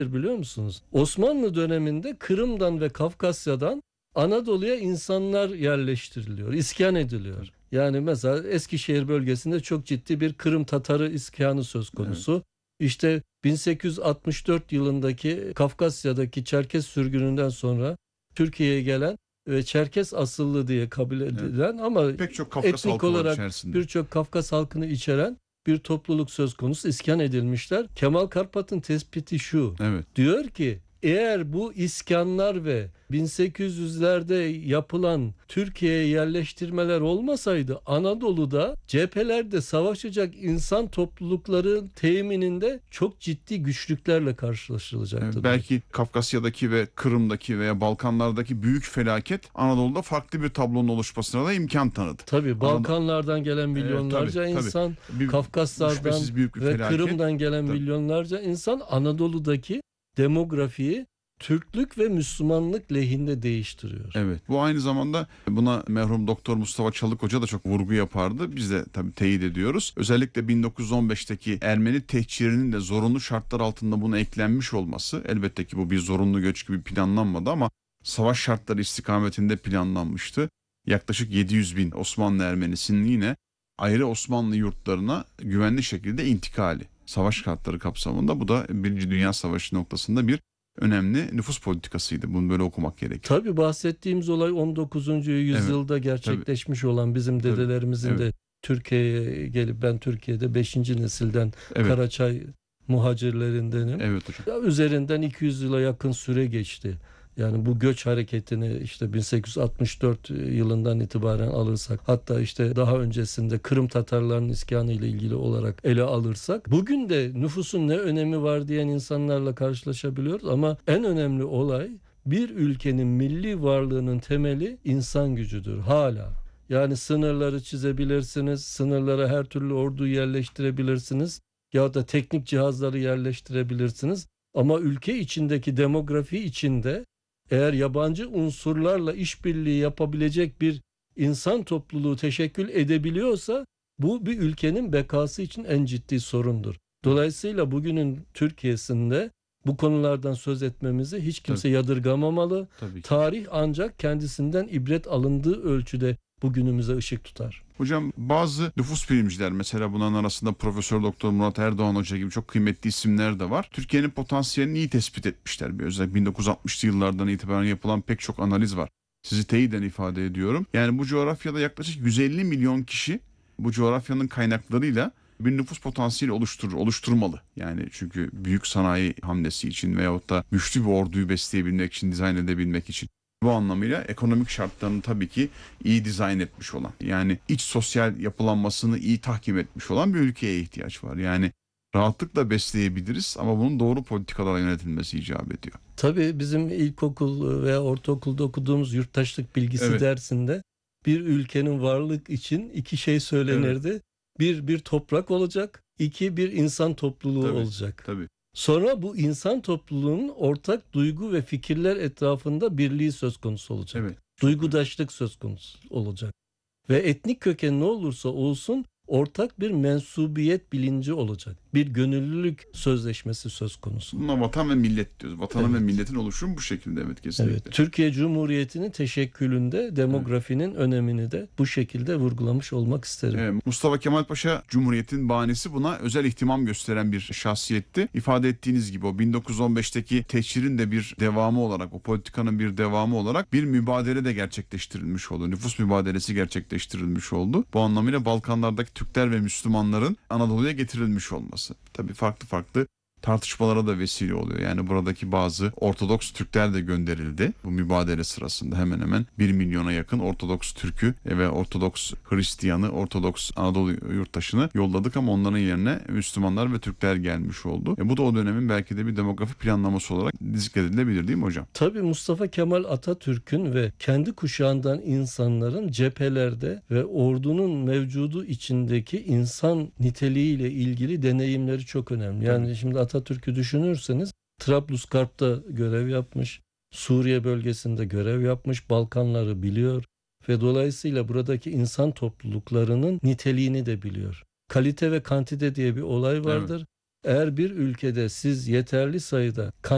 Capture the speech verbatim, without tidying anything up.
biliyor musunuz? Osmanlı döneminde Kırım'dan ve Kafkasya'dan Anadolu'ya insanlar yerleştiriliyor, iskan ediliyor. Yani mesela Eskişehir bölgesinde çok ciddi bir Kırım Tatarı iskanı söz konusu. Evet. İşte bin sekiz yüz altmış dört yılındaki Kafkasya'daki Çerkes sürgününden sonra Türkiye'ye gelen ve Çerkes asıllı diye kabul edilen, evet, ama pek çok Kafkas etnik olarak içerisinde birçok Kafkas halkını içeren bir topluluk söz konusu, iskan edilmişler. Kemal Karpat'ın tespiti şu. Evet. Diyor ki eğer bu iskanlar ve bin sekiz yüzlerde yapılan Türkiye'ye yerleştirmeler olmasaydı Anadolu'da cephelerde savaşacak insan toplulukları temininde çok ciddi güçlüklerle karşılaşılacaktı. Evet, belki Kafkasya'daki ve Kırım'daki veya Balkanlardaki büyük felaket Anadolu'da farklı bir tablonun oluşmasına da imkan tanıdı. Tabii Balkanlardan gelen milyonlarca evet, tabii, insan, tabii. Bir, Kafkaslardan ve felaket. Kırım'dan gelen tabii. milyonlarca insan Anadolu'daki demografiyi Türklük ve Müslümanlık lehinde değiştiriyor. Evet. Bu aynı zamanda buna merhum Doktor Mustafa Çalık Hoca da çok vurgu yapardı. Biz de tabii teyit ediyoruz. Özellikle bin dokuz yüz on beşteki Ermeni tehcirinin de zorunlu şartlar altında buna eklenmiş olması. Elbette ki bu bir zorunlu göç gibi planlanmadı ama savaş şartları istikametinde planlanmıştı. Yaklaşık yedi yüz bin Osmanlı Ermenisinin yine ayrı Osmanlı yurtlarına güvenli şekilde intikali. Savaş şartları kapsamında bu da Birinci Dünya Savaşı noktasında bir önemli nüfus politikasıydı. Bunu böyle okumak gerekir. Tabii bahsettiğimiz olay on dokuzuncu yüzyılda evet, gerçekleşmiş tabii. olan bizim dedelerimizin tabii. de Türkiye'ye gelip, ben Türkiye'de beşinci nesilden evet. Karaçay muhacirlerindenim. Evet hocam. Üzerinden iki yüz yıla yakın süre geçti. Yani bu göç hareketini işte bin sekiz yüz altmış dört yılından itibaren alırsak, hatta işte daha öncesinde Kırım Tatarlarının iskanı ile ilgili olarak ele alırsak, bugün de nüfusun ne önemi var diyen insanlarla karşılaşabiliyoruz ama en önemli olay, bir ülkenin milli varlığının temeli insan gücüdür hala. Yani sınırları çizebilirsiniz, sınırlara her türlü orduyu yerleştirebilirsiniz ya da teknik cihazları yerleştirebilirsiniz ama ülke içindeki demografi içinde eğer yabancı unsurlarla işbirliği yapabilecek bir insan topluluğu teşekkül edebiliyorsa bu bir ülkenin bekası için en ciddi sorundur. Dolayısıyla bugünün Türkiye'sinde bu konulardan söz etmemizi hiç kimse Tabii. yadırgamamalı. Tarih ancak kendisinden ibret alındığı ölçüde bugünümüze ışık tutar. Hocam bazı nüfus bilimciler, mesela bunların arasında Profesör Doktor Murat Erdoğan Hoca gibi çok kıymetli isimler de var. Türkiye'nin potansiyelini iyi tespit etmişler. Bir özellikle bin dokuz yüz altmışlı yıllardan itibaren yapılan pek çok analiz var. Sizi teyiden ifade ediyorum. Yani bu coğrafyada yaklaşık yüz elli milyon kişi bu coğrafyanın kaynaklarıyla bir nüfus potansiyeli oluşturur, oluşturmalı. Yani çünkü büyük sanayi hamlesi için veyahut da güçlü bir orduyu besleyebilmek için, dizayn edebilmek için. Bu anlamıyla ekonomik şartlarını tabii ki iyi dizayn etmiş olan, yani iç sosyal yapılanmasını iyi tahkim etmiş olan bir ülkeye ihtiyaç var. Yani rahatlıkla besleyebiliriz ama bunun doğru politikalarla yönetilmesi icap ediyor. Tabii bizim ilkokul veya ortaokulda okuduğumuz yurttaşlık bilgisi evet. dersinde bir ülkenin varlık için iki şey söylenirdi. Evet. Bir, bir toprak olacak. İki, bir insan topluluğu tabii, olacak. Tabii. Sonra bu insan topluluğunun ortak duygu ve fikirler etrafında birliği söz konusu olacak. Evet. Duygudaşlık söz konusu olacak. Ve etnik köken ne olursa olsun ortak bir mensubiyet bilinci olacak. Bir gönüllülük sözleşmesi söz konusu. Buna vatan ve millet diyoruz. Vatanın evet. ve milletin oluşumu bu şekilde, evet, kesinlikle. Evet. Türkiye Cumhuriyeti'nin teşekkülünde demografinin evet. önemini de bu şekilde vurgulamış olmak isterim. Evet. Mustafa Kemal Paşa Cumhuriyet'in banisi, buna özel ihtimam gösteren bir şahsiyetti. İfade ettiğiniz gibi o bin dokuz yüz on beşteki tehcirin de bir devamı olarak, o politikanın bir devamı olarak bir mübadele de gerçekleştirilmiş oldu. Nüfus mübadelesi gerçekleştirilmiş oldu. Bu anlamıyla Balkanlardaki Türkler ve Müslümanların Anadolu'ya getirilmiş olması. Tabii farklı farklı tartışmalara da vesile oluyor. Yani buradaki bazı Ortodoks Türkler de gönderildi. Bu mübadele sırasında hemen hemen bir milyona yakın Ortodoks Türk'ü ve Ortodoks Hristiyanı, Ortodoks Anadolu yurttaşını yolladık ama onların yerine Müslümanlar ve Türkler gelmiş oldu. E bu da o dönemin belki de bir demografi planlaması olarak zikredilebilir, değil mi hocam? Tabii Mustafa Kemal Atatürk'ün ve kendi kuşağından insanların cephelerde ve ordunun mevcudu içindeki insan niteliğiyle ilgili deneyimleri çok önemli. Yani Tabii. şimdi Atatürk'ü düşünürseniz Trablusgarp'ta görev yapmış, Suriye bölgesinde görev yapmış, Balkanları biliyor ve dolayısıyla buradaki insan topluluklarının niteliğini de biliyor. Kalite ve kantite diye bir olay vardır. Evet. Eğer bir ülkede siz yeterli sayıda